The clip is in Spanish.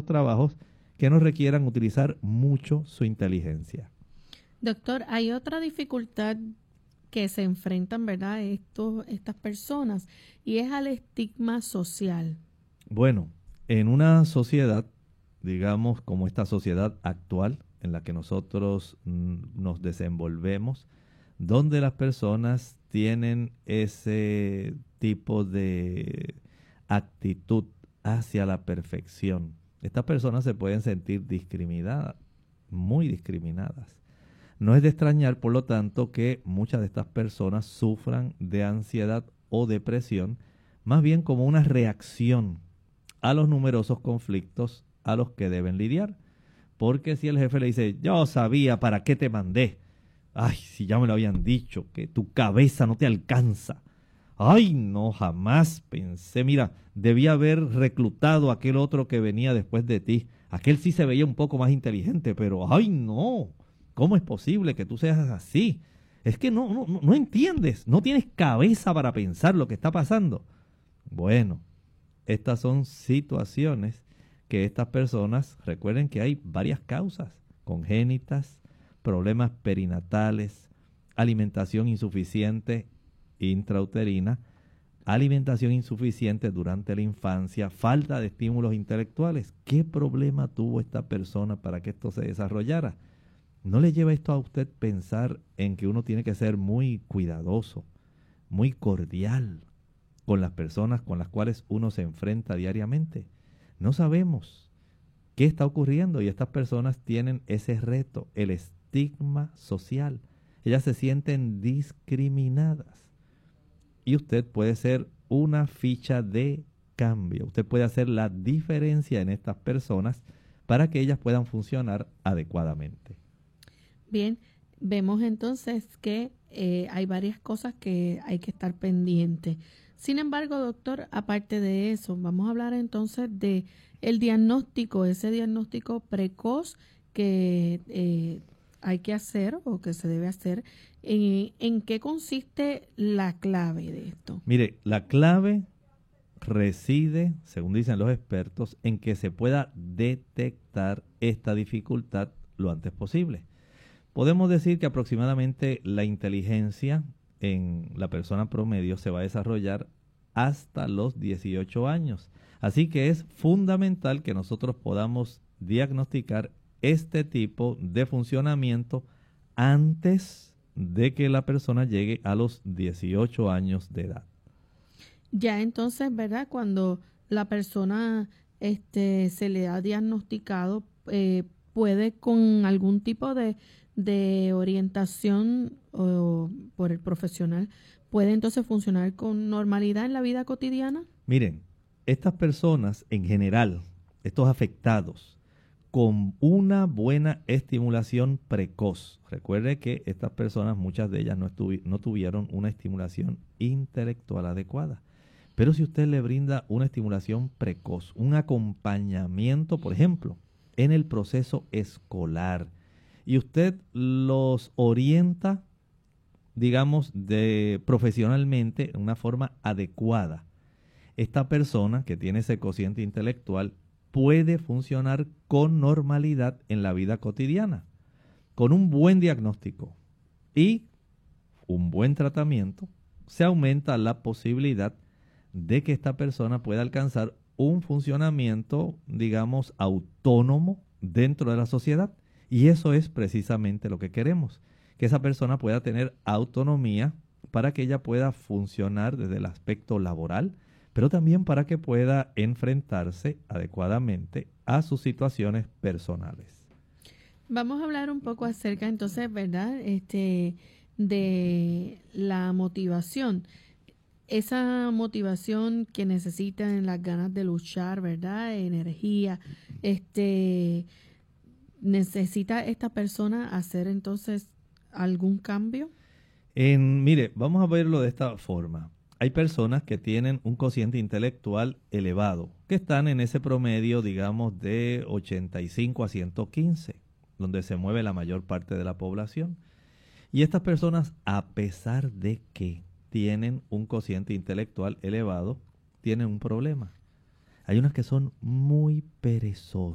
trabajos que no requieran utilizar mucho su inteligencia. Doctor, hay otra dificultad que se enfrentan, ¿verdad?, estas personas, y es al estigma social. Bueno, en una sociedad, digamos, como esta sociedad actual en la que nosotros nos desenvolvemos, donde las personas tienen ese tipo de actitud hacia la perfección, estas personas se pueden sentir discriminadas, muy discriminadas. No es de extrañar, por lo tanto, que muchas de estas personas sufran de ansiedad o depresión, más bien como una reacción a los numerosos conflictos a los que deben lidiar. Porque si el jefe le dice, yo sabía para qué te mandé, ay, si ya me lo habían dicho, que tu cabeza no te alcanza. Ay, no, jamás pensé, mira, debía haber reclutado a aquel otro que venía después de ti. Aquel sí se veía un poco más inteligente, pero ay, no, ¿cómo es posible que tú seas así? Es que no entiendes, no tienes cabeza para pensar lo que está pasando. Bueno, estas son situaciones que estas personas, recuerden que hay varias causas congénitas, problemas perinatales, alimentación insuficiente intrauterina, alimentación insuficiente durante la infancia, falta de estímulos intelectuales. ¿Qué problema tuvo esta persona para que esto se desarrollara? ¿No le lleva esto a usted pensar en que uno tiene que ser muy cuidadoso, muy cordial con las personas con las cuales uno se enfrenta diariamente? No sabemos qué está ocurriendo y estas personas tienen ese reto, el estigma social. Ellas se sienten discriminadas. Y usted puede ser una ficha de cambio. Usted puede hacer la diferencia en estas personas para que ellas puedan funcionar adecuadamente. Bien, vemos entonces que hay varias cosas que hay que estar pendiente. Sin embargo, doctor, aparte de eso, vamos a hablar entonces de el diagnóstico, ese diagnóstico precoz que hay que hacer o que se debe hacer. ¿En qué consiste la clave de esto? Mire, la clave reside, según dicen los expertos, en que se pueda detectar esta dificultad lo antes posible. Podemos decir que aproximadamente la inteligencia en la persona promedio se va a desarrollar hasta los 18 años. Así que es fundamental que nosotros podamos diagnosticar este tipo de funcionamiento antes de que la persona llegue a los 18 años de edad. Ya entonces, ¿verdad? Cuando la persona se le ha diagnosticado, puede con algún tipo de orientación por el profesional, ¿puede entonces funcionar con normalidad en la vida cotidiana? Miren, estas personas en general, estos afectados, con una buena estimulación precoz. Recuerde que estas personas, muchas de ellas no tuvieron una estimulación intelectual adecuada. Pero si usted le brinda una estimulación precoz, un acompañamiento, por ejemplo, en el proceso escolar, y usted los orienta, digamos, profesionalmente, de una forma adecuada, esta persona que tiene ese cociente intelectual puede funcionar con normalidad en la vida cotidiana, con un buen diagnóstico y un buen tratamiento. Se aumenta la posibilidad de que esta persona pueda alcanzar un funcionamiento, digamos, autónomo dentro de la sociedad. Y eso es precisamente lo que queremos, que esa persona pueda tener autonomía para que ella pueda funcionar desde el aspecto laboral, pero también para que pueda enfrentarse adecuadamente a sus situaciones personales. Vamos a hablar un poco acerca entonces, ¿verdad? De la motivación. Esa motivación que necesitan, las ganas de luchar, ¿verdad? Energía, ¿necesita esta persona hacer entonces algún cambio? Mire, vamos a verlo de esta forma. Hay personas que tienen un cociente intelectual elevado, que están en ese promedio, digamos, de 85 a 115, donde se mueve la mayor parte de la población. Y estas personas, a pesar de que tienen un cociente intelectual elevado, tienen un problema. Hay unas que son muy perezosas.